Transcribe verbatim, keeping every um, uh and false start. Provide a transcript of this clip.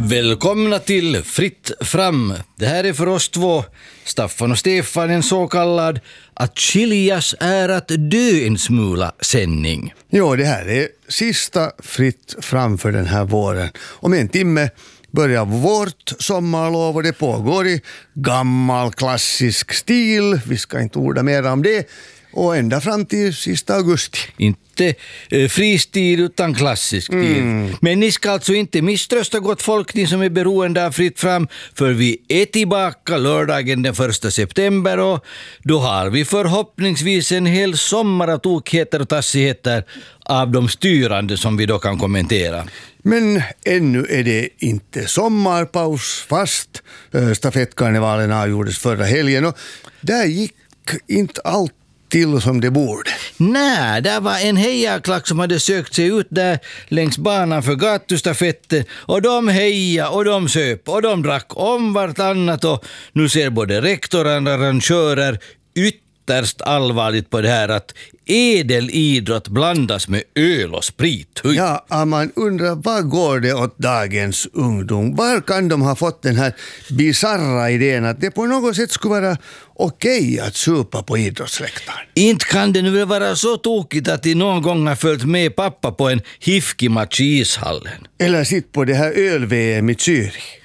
Välkomna till Fritt fram. Det här är för oss två, Staffan och Stefan, en så kallad att skiljas är att dö en smula sändning. Jo, det här är sista Fritt fram för den här våren. Om en timme börjar vårt sommarlov och det pågår i gammal klassisk stil. Vi ska inte orda mer om det. Och ända fram till sista augusti. Inte eh, fri stil utan klassisk stil. Mm. Men ni ska alltså inte misströsta, gott folk, ni som är beroende av Fritt fram. För vi är tillbaka lördagen den första september och då har vi förhoppningsvis en hel sommar av tokheter och tassigheter av de styrande som vi då kan kommentera. Men ännu är det inte sommarpaus fast. Äh, stafettkarnevalen avgjordes förra helgen och där gick inte allt till som det borde. Nej, där var en hejaklack som hade sökt sig ut där längs banan för gatustafetten och de heja och de söp och de drack om vartannat och nu ser både rektorer och arrangörer ytterst allvarligt på det här att edel idrott blandas med öl och sprit. Hui. Ja, man undrar vad går det åt dagens ungdom? Var kan de ha fått den här bizarra idén att det på något sätt skulle vara okej att supa på idrottsläktaren? Inte kan det nu väl vara så tokigt att de någon gång har följt med pappa på en hifki-match i ishallen. Eller sitt på det här öl-V M i Zürich.